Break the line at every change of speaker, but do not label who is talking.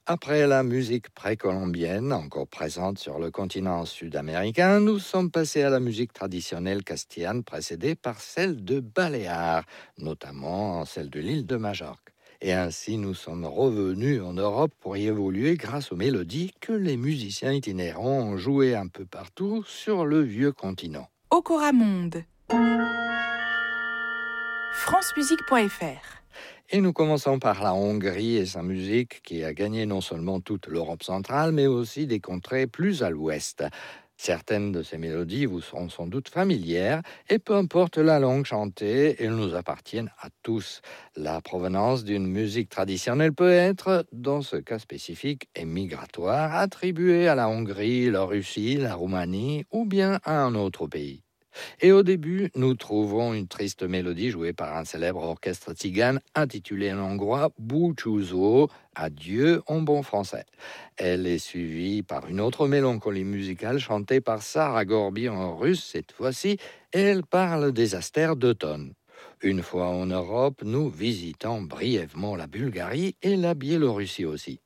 Après la musique précolombienne, encore présente sur le continent sud-américain, nous sommes passés à la musique traditionnelle castillane précédée par celle de Baléares, notamment celle de l'île de Majorque. Et ainsi, nous sommes revenus en Europe pour y évoluer grâce aux mélodies que les musiciens itinérants ont jouées un peu partout sur le vieux continent.
Okoramonde. francemusique.fr.
Et nous commençons par la Hongrie et sa musique qui a gagné non seulement toute l'Europe centrale, mais aussi des contrées plus à l'ouest. Certaines de ces mélodies vous seront sans doute familières, et peu importe la langue chantée, elles nous appartiennent à tous. La provenance d'une musique traditionnelle peut être, dans ce cas spécifique et migratoire, attribuée à la Hongrie, la Russie, la Roumanie ou bien à un autre pays. Et au début, nous trouvons une triste mélodie jouée par un célèbre orchestre tzigane intitulé en hongrois Búcsúzó, adieu en bon français. Elle est suivie par une autre mélancolie musicale chantée par Sarah Gorby en russe cette fois-ci, et elle parle des astères d'automne. Une fois en Europe, nous visitons brièvement la Bulgarie et la Biélorussie aussi.